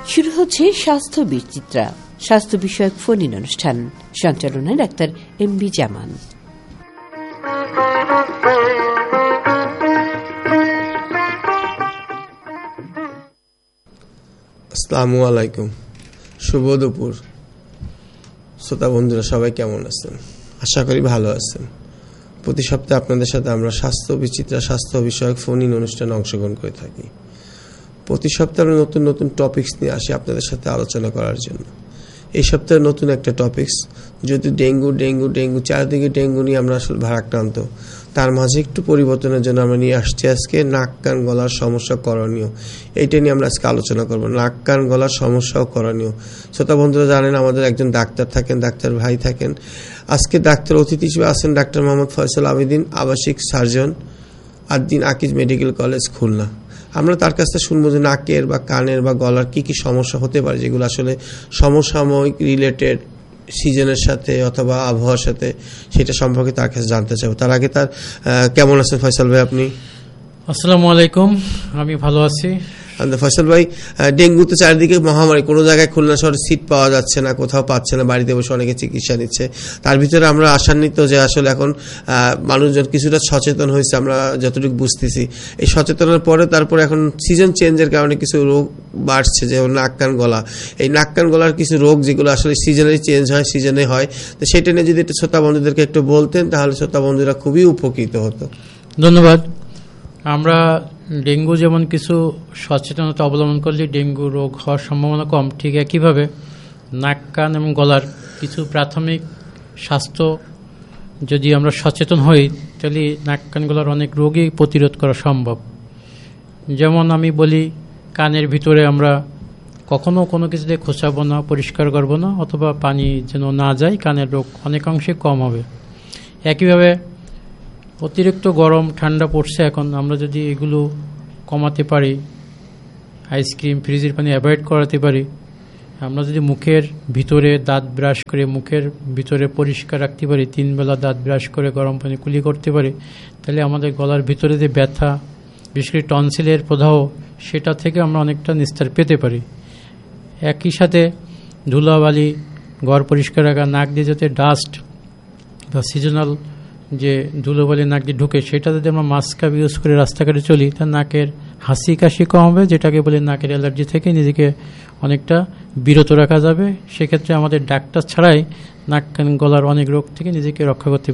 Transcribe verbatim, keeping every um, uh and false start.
শুরু হচ্ছে স্বাস্থ্য বিচিত্রা, স্বাস্থ্য বিষয়ক ফোন ইন অনুষ্ঠান। সঞ্চালনায় ডাক্তার এম বি জামান। আসসালামু আলাইকুম, শুভ দুপুর। শ্রোতা বন্ধুরা সবাই কেমন আছেন? আশা করি ভালো আছেন। প্রতি সপ্তাহে আপনাদের সাথে আমরা স্বাস্থ্য বিচিত্রা স্বাস্থ্য বিষয়ক ফোন ইন অনুষ্ঠানে অংশগ্রহণ করে থাকি। প্রতি সপ্তাহে আমরা নতুন নতুন টপিকস নিয়ে আসি আপনাদের সাথে আলোচনা করার জন্য। এই সপ্তাহে নতুন একটা টপিকস, যদি ডেঙ্গু ডেঙ্গু ডেঙ্গু চারিদিকে ডেঙ্গু নিয়ে আমরা আসলে ভারাক্রান্ত, তার মাঝে একটু পরিবর্তনের জন্য আমরা নিয়ে আসছি আজকে নাক কান গলার সমস্যা করণীয়। এইটা নিয়ে আমরা আজকে আলোচনা করবো, নাক কান গলার সমস্যা ও করণীয়। শ্রোতা বন্ধুরা জানেন আমাদের একজন ডাক্তার থাকেন, ডাক্তার ভাই থাকেন। আজকে ডাক্তার অতিথি হিসেবে আছেন ডাক্তার মোহাম্মদ ফয়সাল আবেদিন, আবাসিক surgeon, Ad-din Akij medical college, Khulna. আমরা তার কাছ থেকে শুনবো যে নাকের বা কানের বা গলার কি কি সমস্যা হতে পারে, যেগুলো আসলে সমসাময়িক রিলেটেড সিজনের সাথে অথবা আবহাওয়ার সাথে, সেটা সম্পর্কে তার কাছে জানতে চাবো। তার আগে তার কেমন আছেন ফয়সাল ভাই আপনি? আসসালামু আলাইকুম, আমি ভালো আছি। ফয়সাল ভাই, ডেঙ্গু তো চারিদিকে মহামারী, কোনো জায়গায় খুলনা শহরে সিট পাওয়া যাচ্ছে না, কোথাও পাচ্ছে না, বাড়িতে বসে অনেকে চিকিৎসা নিচ্ছে। তার ভিতরে আমরা আশান্বিত যে আসলে এখন মানুষজন কিছুটা সচেতন হয়েছে, আমরা যতটুকু বুঝতেছি। এই সচেতনের পরে তারপরে এখন সিজন চেঞ্জের কারণে কিছু রোগ বাড়ছে, যেমন নাক কান গলা। এই নাক কান গলার কিছু রোগ যেগুলো আসলে সিজনে চেঞ্জ হয়, সিজনে হয়, তো সেটা নিয়ে যদি একটু শ্রোতা বন্ধুদেরকে একটু বলতেন তাহলে শ্রোতা বন্ধুরা খুবই উপকৃত হতো। ধন্যবাদ। আমরা ডেঙ্গু যেমন কিছু সচেতনতা অবলম্বন করলে ডেঙ্গু রোগ হওয়ার সম্ভাবনা কম, ঠিক একইভাবে নাক কান এবং গলার কিছু প্রাথমিক স্বাস্থ্য যদি আমরা সচেতন হই তাহলে নাক কান গলার অনেক রোগই প্রতিরোধ করা সম্ভব। যেমন আমি বলি, কানের ভিতরে আমরা কখনো কোনো কিছু দিয়ে খোঁচাবো না, পরিষ্কার করবো না, অথবা পানি যেন না যায়, কানের রোগ অনেকাংশে কম হবে। একইভাবে অতিরিক্ত গরম ঠান্ডা পড়ছে এখন, আমরা যদি এগুলো কমাতে পারি, আইসক্রিম ফ্রিজের পানি অ্যাভয়েড করাতে পারি, আমরা যদি মুখের ভিতরে দাঁত ব্রাশ করে মুখের ভিতরে পরিষ্কার রাখতে পারি, তিন বেলা দাঁত ব্রাশ করে গরম পানি কুলি করতে পারি, তাহলে আমাদের গলার ভিতরে যে ব্যথা, বিশেষ করে টনসিলের প্রদাহ, সেটা থেকে আমরা অনেকটা নিস্তার পেতে পারি। একই সাথে ধুলাবালি, ঘর পরিষ্কার রাখা, নাক দিয়ে যাতে ডাস্ট বা সিজনাল যে ধুলোবালি নাক দিয়ে ঢুকে, সেটা যদি আমরা মাস্কাপ ইউজ করে রাস্তাঘাটে চলি, তার নাকের হাসি কাশি কম হবে, যেটাকে বলে নাকের অ্যালার্জি থেকে নিজেকে অনেকটা বিরত রাখা যাবে। সেক্ষেত্রে আমাদের ডাক্তার ছাড়াই নাক কান গলার অনেক রোগ থেকে নিজেকে রক্ষা করতে